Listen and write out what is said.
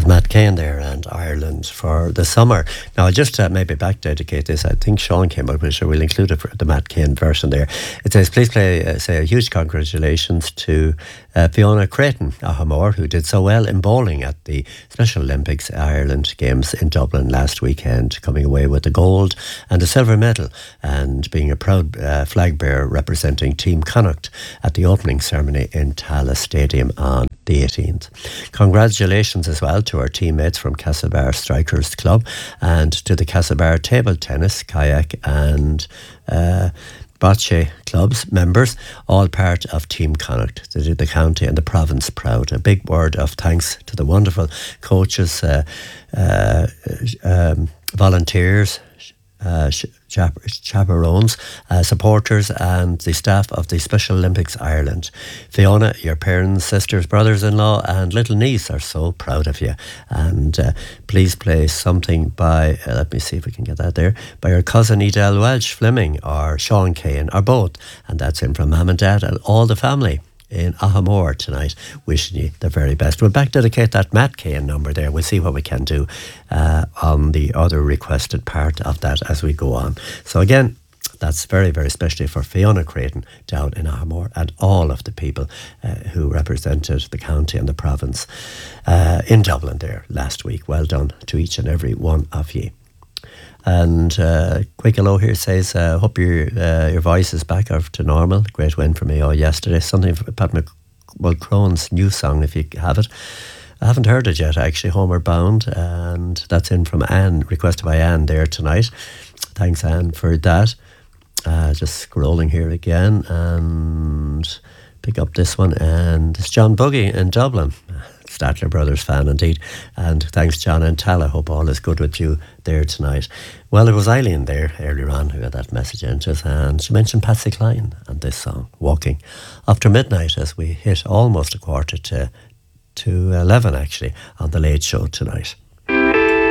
Matt Cain there and Ireland for the summer. Now, I'll just maybe back dedicate this. I think Sean came up with it, so we'll include it for the Matt Cain version there. It says, please say a huge congratulations to Fiona Creighton Ahamore, who did so well in bowling at the Special Olympics Ireland Games in Dublin last weekend, coming away with the gold and a silver medal and being a proud flag bearer representing Team Connacht at the opening ceremony in Tallaght Stadium on the 18th. Congratulations as well to our teammates from Castlebar Strikers Club and to the Castlebar Table Tennis, Kayak and Bocce clubs members, all part of Team Connacht. They did the county and the province proud. A big word of thanks to the wonderful coaches, volunteers, chaperones, supporters and the staff of the Special Olympics Ireland. Fiona, your parents, sisters, brothers-in-law and little niece are so proud of you, and please play something by let me see if we can get that there, by your cousin Edel Welsh Fleming or Sean Cain or both, and that's in from Mum and Dad and all the family in Ahamore tonight, wishing you the very best. We'll back dedicate that Matt Cain number there. We'll see what we can do on the other requested part of that as we go on. So again, that's very, very especially for Fiona Creighton down in Ahamore and all of the people who represented the county and the province in Dublin there last week. Well done to each and every one of you. And quick hello here says, hope your voice is back up to normal. Great win for me all yesterday. Something for Pat Mulcrone's new song, if you have it. I haven't heard it yet, actually, Homeward Bound. And that's in from Anne, requested by Anne there tonight. Thanks, Anne, for that. Just scrolling here again and pick up this one. And it's John Buggy in Dublin. Statler Brothers fan indeed, and thanks John and Tala. Hope all is good with you there tonight. Well, it was Eileen there earlier on who got that message into us, and she mentioned Patsy Cline and this song Walking After Midnight as we hit almost a quarter to 11 actually on the Late Show tonight.